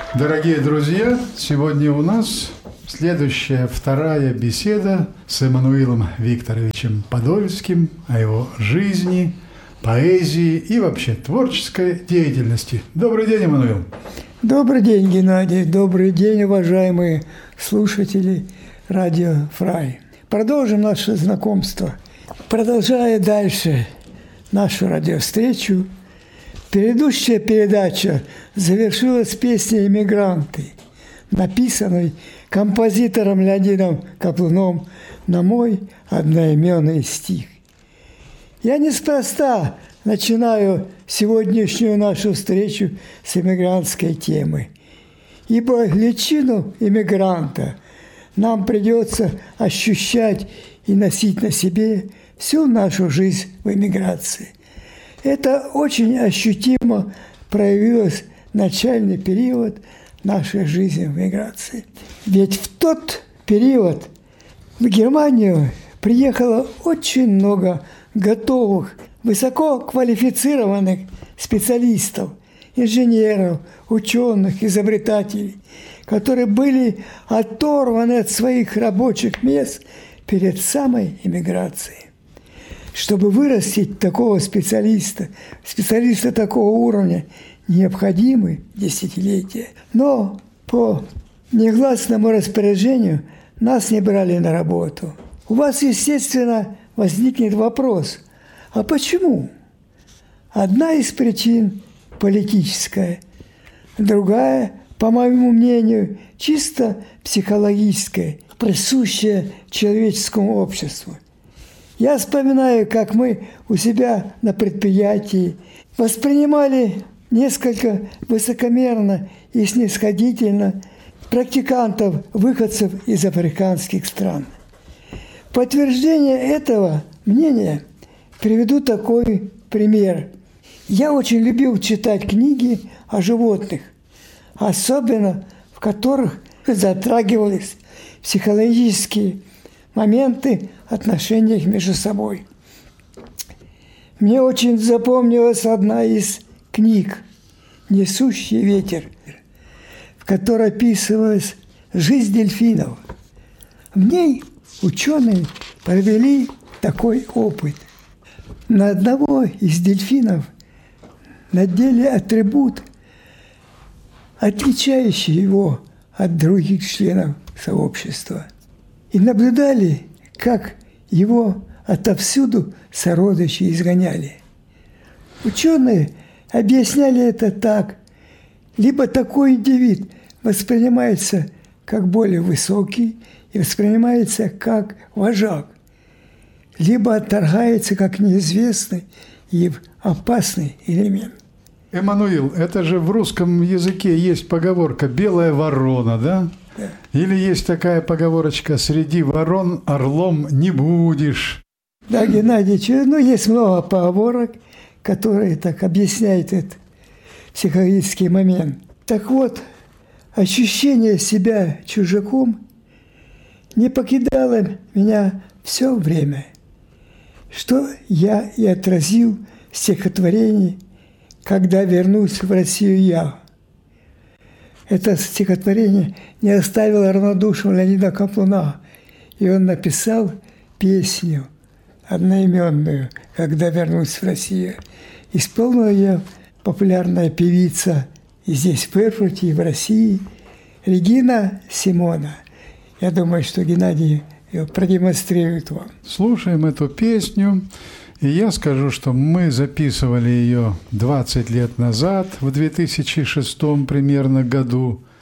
Дорогие друзья, сегодня у нас следующая, вторая беседа с Эммануилом Викторовичем Подольским о его жизни, поэзии и вообще творческой деятельности. Добрый день, Эммануил. Добрый день, Геннадий. Добрый день, уважаемые слушатели радио Фрай. Продолжим наше знакомство. Продолжая дальше нашу радиовстречу, предыдущая передача завершилась песней «Эмигранты», написанной композитором Леонидом Каплуном на мой одноименный стих. Я неспроста начинаю сегодняшнюю нашу встречу с эмигрантской темы, ибо личину эмигранта нам придется ощущать и носить на себе всю нашу жизнь в эмиграции. Это очень ощутимо проявилось в начальный период нашей жизни в эмиграции. Ведь в тот период в Германию приехало очень много готовых, высококвалифицированных специалистов, инженеров, ученых, изобретателей, которые были оторваны от своих рабочих мест перед самой эмиграцией. Чтобы вырастить такого специалиста такого уровня, необходимы десятилетия. Но по негласному распоряжению нас не брали на работу. У вас, естественно, возникнет вопрос, а почему? Одна из причин политическая, другая, по моему мнению, чисто психологическая, присущая человеческому обществу. Я вспоминаю, как мы у себя на предприятии воспринимали несколько высокомерно и снисходительно практикантов, выходцев из африканских стран. В подтверждение этого мнения приведу такой пример. Я очень любил читать книги о животных, особенно в которых затрагивались психологические моменты отношений их между собой. Мне очень запомнилась одна из книг «Несущий ветер», в которой описывалась жизнь дельфинов. В ней ученые провели такой опыт. На одного из дельфинов надели атрибут, отличающий его от других членов сообщества, и наблюдали, как его отовсюду сородичи изгоняли. Ученые объясняли это так: либо такой индивид воспринимается как более высокий и воспринимается как вожак, либо отторгается как неизвестный и опасный элемент. Эммануил, это же в русском языке есть поговорка «белая ворона», да? Да. Или есть такая поговорочка «среди ворон орлом не будешь». Да, Геннадий, есть много поговорок, которые так объясняют этот психологический момент. Так вот, ощущение себя чужаком не покидало меня все время, что я и отразил в стихотворении «Когда вернусь в Россию я». Это стихотворение не оставило равнодушным Леонида Каплуна, и он написал песню одноименную «Когда вернусь в Россию». Исполнила ее популярная певица и здесь, в Эрфурте, и в России, Регина Симона. Я думаю, что Геннадий ее продемонстрирует вам. Слушаем эту песню. И я скажу, что мы записывали ее 20 лет назад, в 2006 примерно году.